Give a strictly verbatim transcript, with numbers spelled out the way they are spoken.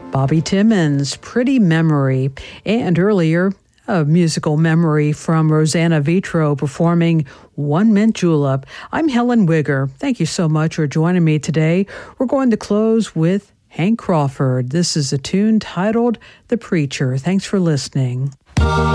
Bobby Timmons, Pretty Memory, and earlier, a musical memory from Rosanna Vitro performing One Mint Julep. I'm Helen Wigger. Thank you so much for joining me today. We're going to close with Hank Crawford. This is a tune titled The Preacher. Thanks for listening.